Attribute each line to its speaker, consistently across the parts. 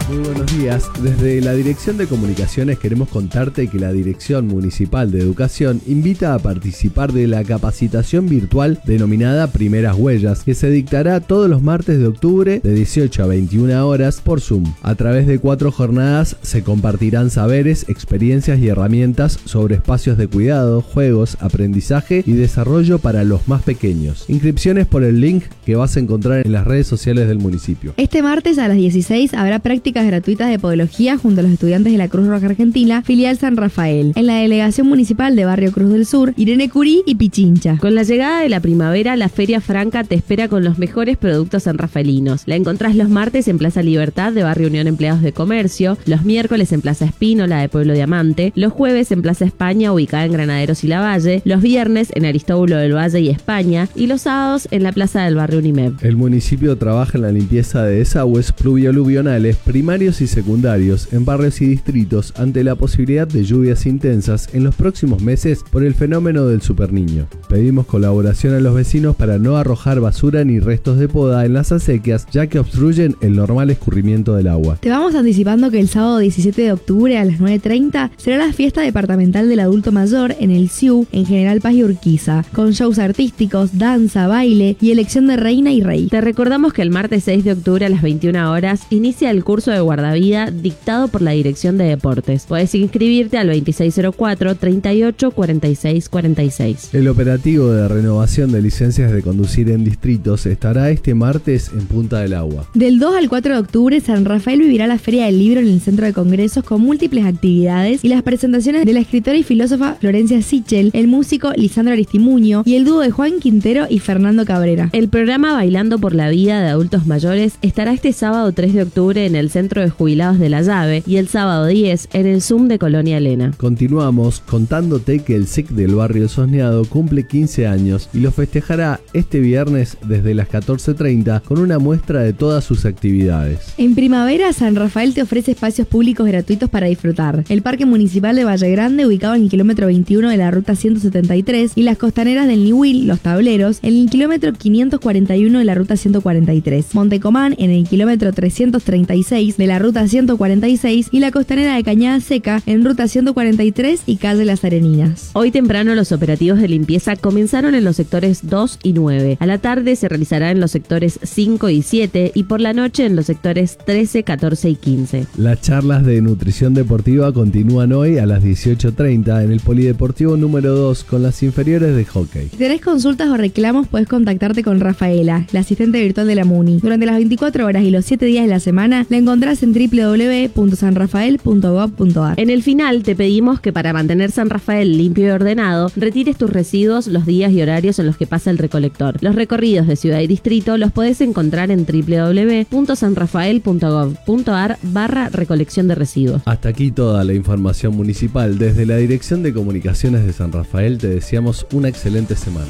Speaker 1: Muy buenos días. Desde la Dirección de Comunicaciones queremos contarte que la Dirección Municipal de Educación invita a participar de la capacitación virtual denominada Primeras Huellas, que se dictará todos los martes de octubre de 18 a 21 horas por Zoom. A través de 4 jornadas se compartirán saberes, experiencias y herramientas sobre espacios de cuidado, juegos, aprendizaje y desarrollo para los más pequeños. Inscripciones por el link que vas a encontrar en las redes sociales del municipio.
Speaker 2: Este martes a las 16 habrá prácticas gratuitas de podología junto a los estudiantes de la Cruz Roja Argentina, filial San Rafael, en la Delegación Municipal de Barrio Cruz del Sur, Irene Curí y Pichincha.
Speaker 3: Con la llegada de la primavera, la Feria Franca te espera con los mejores productos sanrafaelinos. La encontrás los martes en Plaza Libertad de Barrio Unión Empleados de Comercio, los miércoles en Plaza Espínola de Pueblo Diamante, los jueves en Plaza España ubicada en Granaderos y Lavalle, los viernes en Aristóbulo del Valle y España y los sábados en la Plaza del Barrio Unimep.
Speaker 1: El municipio trabaja en la limpieza de desagües pluvio-aluvionales primarios y secundarios en barrios y distritos ante la posibilidad de lluvias intensas en los próximos meses por el fenómeno del superniño. Pedimos colaboración a los vecinos para no arrojar basura ni restos de poda en las acequias, ya que obstruyen el normal escurrimiento del agua.
Speaker 2: Te vamos anticipando que el sábado 17 de octubre a las 9:30 será la fiesta departamental del adulto mayor en el CIU en General Paz y Urquiza, con shows artísticos, danza, baile y elección de reina y rey.
Speaker 3: Te recordamos que el martes 6 de octubre a las 21 horas inicia el curso de guardavida dictado por la Dirección de Deportes. Puedes inscribirte al 2604 38 46 46.
Speaker 1: El operativo de renovación de licencias de conducir en distritos estará este martes en Punta del Agua.
Speaker 2: Del 2 al 4 de octubre, San Rafael vivirá la Feria del Libro en el Centro de Congresos con múltiples actividades y las presentaciones de la escritora y filósofa Florencia Sichel, el músico Lisandro Aristimuño y el dúo de Juan Quintero y Fernando Cabrera.
Speaker 3: El programa Bailando por la Vida de Adultos Mayores estará este sábado 3 de octubre en el Centro de Jubilados de La Llave y el sábado 10 en el Zoom de Colonia Elena.
Speaker 1: Continuamos contándote que el SIC del barrio Sosneado cumple 15 años y lo festejará este viernes desde las 14:30 con una muestra de todas sus actividades.
Speaker 2: En primavera, San Rafael te ofrece espacios públicos gratuitos para disfrutar. El Parque Municipal de Valle Grande, ubicado en el kilómetro 21 de la ruta 173, y las costaneras del Niwil, Los Tableros, en el kilómetro 541 de la ruta 143. Montecomán, en el kilómetro 336 de la ruta 146 y la costanera de Cañada Seca en ruta 143 y calle Las Areninas.
Speaker 3: Hoy temprano los operativos de limpieza comenzaron en los sectores 2 y 9. A la tarde se realizará en los sectores 5 y 7 y por la noche en los sectores 13, 14 y 15.
Speaker 1: Las charlas de nutrición deportiva continúan hoy a las 18:30 en el Polideportivo número 2 con las inferiores de hockey.
Speaker 2: Si tenés consultas o reclamos, podés contactarte con Rafaela, la asistente virtual de la MUNI. Durante las 24 horas y los 7 días de la semana la encontrás en www.sanrafael.gov.ar.
Speaker 3: En el final te pedimos que para mantener San Rafael limpio y ordenado, retires tus residuos los días y horarios en los que pasa el recolector. Los recorridos de ciudad y distrito los podés encontrar en www.sanrafael.gov.ar/recolección de residuos.
Speaker 1: Hasta aquí toda la información municipal. Desde la Dirección de Comunicaciones de San Rafael te deseamos una excelente semana.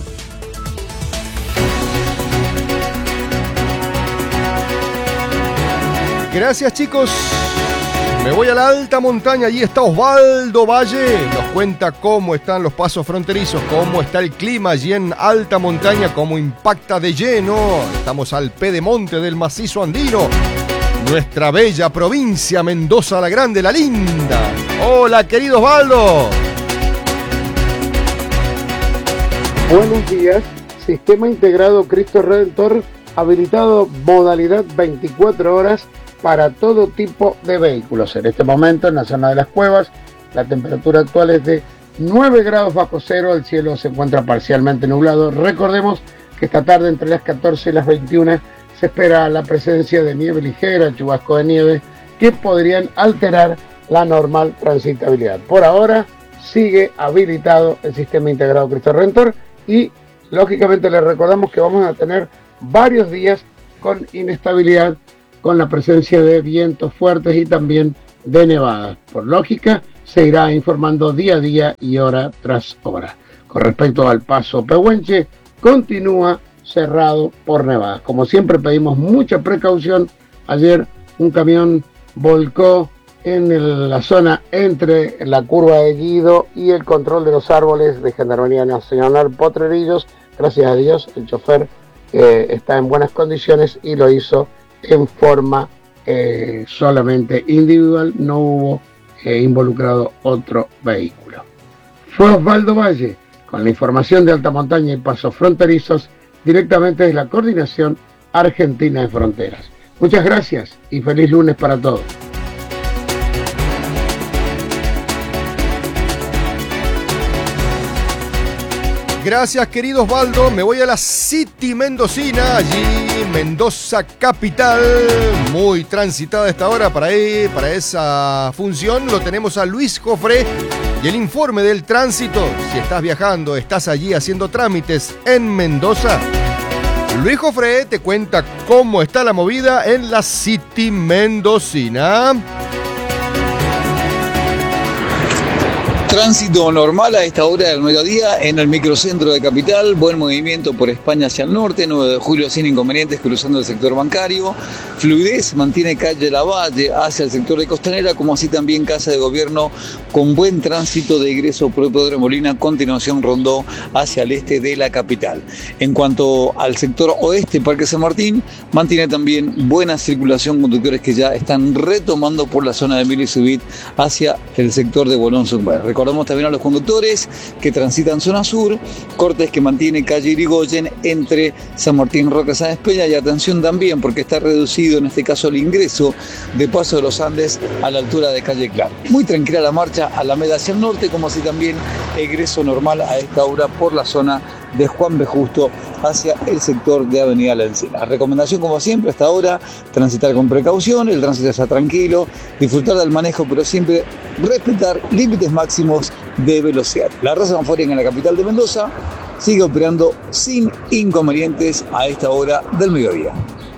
Speaker 4: Gracias, chicos. Me voy a la alta montaña, allí está Osvaldo Valle, nos cuenta cómo están los pasos fronterizos, cómo está el clima allí en alta montaña, cómo impacta de lleno. Estamos al pedemonte del macizo andino, nuestra bella provincia Mendoza la Grande, la linda. Hola, querido Osvaldo.
Speaker 5: Buenos días, Sistema Integrado Cristo Redentor, habilitado modalidad 24 horas para todo tipo de vehículos. En este momento en la zona de las Cuevas la temperatura actual es de 9 grados bajo cero, el cielo se encuentra parcialmente nublado. Recordemos que esta tarde entre las 14 y las 21 se espera la presencia de nieve ligera, chubasco de nieve que podrían alterar la normal transitabilidad. Por ahora sigue habilitado el Sistema Integrado Cristo Redentor y lógicamente les recordamos que vamos a tener varios días con inestabilidad, con la presencia de vientos fuertes y también de nevadas. Por lógica, se irá informando día a día y hora tras hora. Con respecto al paso Pehuenche, continúa cerrado por nevadas. Como siempre pedimos mucha precaución. Ayer un camión volcó en la zona entre la curva de Guido y el control de los árboles de Gendarmería Nacional Potrerillos. Gracias a Dios el chofer está en buenas condiciones y lo hizo en forma solamente individual, no hubo involucrado otro vehículo. Fue Osvaldo Valle con la información de alta montaña y pasos fronterizos directamente desde la Coordinación Argentina de Fronteras. Muchas gracias y feliz lunes para todos.
Speaker 4: Gracias, querido Osvaldo. Me voy a la City Mendocina, allí Mendoza capital, muy transitada a esta hora para esa función. Lo tenemos a Luis Jofré y el informe del tránsito. Si estás viajando, estás allí haciendo trámites en Mendoza, Luis Jofré te cuenta cómo está la movida en la City Mendocina.
Speaker 6: Tránsito normal a esta hora del mediodía en el microcentro de Capital, buen movimiento por España hacia el norte, 9 de julio sin inconvenientes cruzando el sector bancario, fluidez mantiene calle Lavalle hacia el sector de Costanera, como así también Casa de Gobierno con buen tránsito de ingreso por Pedro Molina, continuación Rondó hacia el este de la capital. En cuanto al sector oeste, Parque San Martín, mantiene también buena circulación, conductores que ya están retomando por la zona de Emilio Subit hacia el sector de Bolón Zumbay. Recordamos también a los conductores que transitan zona sur, cortes que mantiene calle Irigoyen entre San Martín, Roca, San Espeña, y atención también porque está reducido en este caso el ingreso de Paso de los Andes a la altura de calle Clar. Muy tranquila la marcha Alameda hacia el norte, como así también egreso normal a esta hora por la zona de Juan B. Justo hacia el sector de Avenida La Encina. Recomendación como siempre hasta ahora, transitar con precaución, el tránsito está tranquilo, disfrutar del manejo pero siempre respetar límites máximos de velocidad. La Rosa Manforian en la capital de Mendoza sigue operando sin inconvenientes a esta hora del mediodía.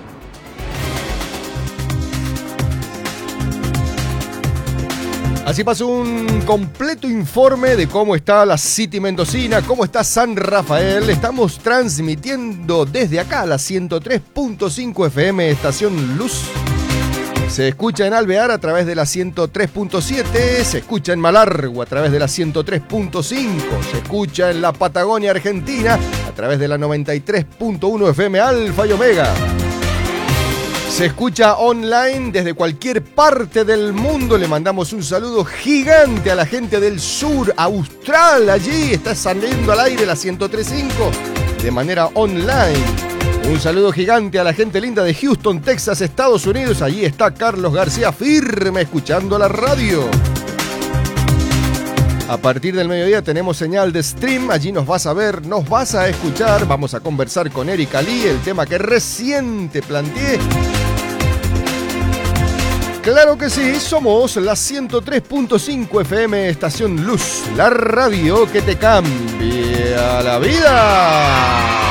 Speaker 4: Así pasó un completo informe de cómo está la City Mendocina, cómo está San Rafael. Estamos transmitiendo desde acá la 103.5 FM Estación Luz. Se escucha en Alvear a través de la 103.7, se escucha en Malargüe a través de la 103.5, se escucha en la Patagonia Argentina a través de la 93.1 FM Alfa y Omega. Se escucha online desde cualquier parte del mundo. Le mandamos un saludo gigante a la gente del sur austral. Allí está saliendo al aire la 103.5 de manera online. Un saludo gigante a la gente linda de Houston, Texas, Estados Unidos. Allí está Carlos García firme escuchando la radio. A partir del mediodía tenemos señal de stream, allí nos vas a ver, nos vas a escuchar, vamos a conversar con Erika Lee, el tema que recién te planteé. Claro que sí, somos la 103.5 FM Estación Luz, la radio que te cambia la vida.